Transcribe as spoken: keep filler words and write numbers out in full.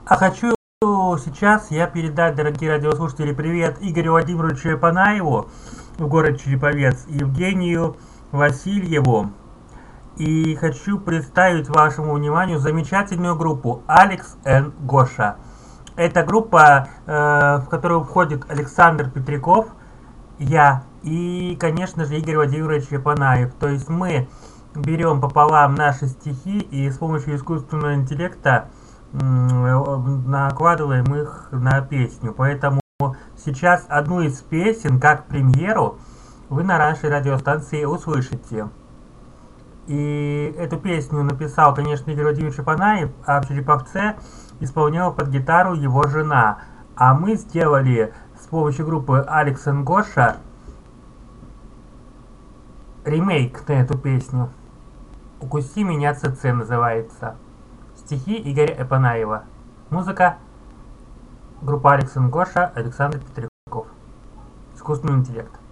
А хочу сейчас я передать, дорогие радиослушатели, привет Игорю Владимировичу Панаеву в городе Череповец, Евгению Васильеву. И хочу представить вашему вниманию замечательную группу Алекс и Гоша. Это группа, э, в которую входит Александр Петряков, я и, конечно же, Игорь Владимирович Панаев. То есть мы берем пополам наши стихи и с помощью искусственного интеллекта накладываем их на песню. Поэтому сейчас одну из песен, как премьеру, вы на нашей радиостанции услышите. И эту песню написал, конечно, Игорь Владимирович Панаев, а в Череповце исполняла под гитару его жена. А мы сделали с помощью группы Алекс и Гоша ремейк на эту песню. «Укуси меня, ЦЦ» называется. Стихи Игоря Панаева. Музыка группа Алекс и Гоша, Александр Петряков. Искусственный интеллект.